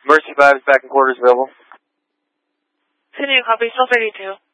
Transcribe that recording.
Mercy 5 is back in quarters available. Continue, copy, still 32.